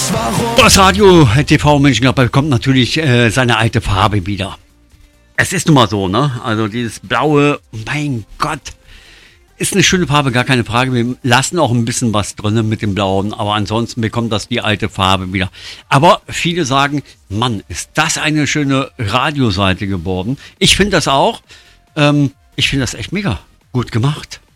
Das Radio TV Mönchengladbach bekommt natürlich seine alte Farbe wieder. Es ist nun mal so, ne? Also dieses Blaue, mein Gott, ist eine schöne Farbe, gar keine Frage. Wir lassen auch ein bisschen was drin mit dem Blauen, aber ansonsten bekommt das die alte Farbe wieder. Aber viele sagen, Mann, ist das eine schöne Radioseite geworden. Ich finde das auch. Ich finde das echt mega gut gemacht.